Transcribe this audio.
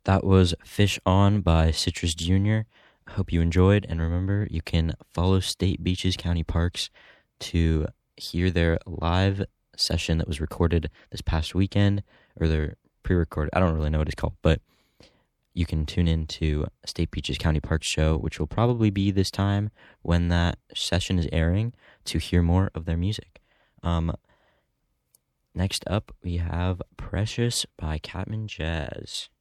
That was Fish On by Citrus Jr. I hope you enjoyed, and remember, you can follow State Beaches County Parks to hear their live session that was recorded this past weekend, or their pre-recorded. I don't really know what it's called, but you can tune in to State Beaches County Parks show, which will probably be this time when that session is airing, to hear more of their music. Next up, we have Precious by Catman Jazz.